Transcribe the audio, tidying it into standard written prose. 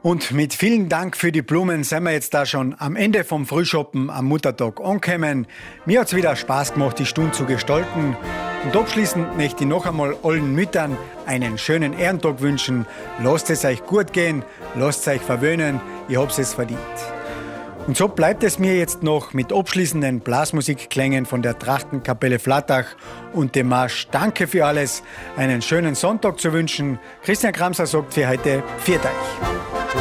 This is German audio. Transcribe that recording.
Und mit vielen Dank für die Blumen sind wir jetzt da schon am Ende vom Frühschoppen am Muttertag angekommen. Mir hat es wieder Spaß gemacht, die Stunde zu gestalten. Und abschließend möchte ich noch einmal allen Müttern einen schönen Ehrentag wünschen. Lasst es euch gut gehen, lasst es euch verwöhnen, ihr habt es verdient. Und so bleibt es mir jetzt noch mit abschließenden Blasmusikklängen von der Trachtenkapelle Flattach und dem Marsch Danke für alles einen schönen Sonntag zu wünschen. Christian Kramser sagt für heute: Pfiat euch.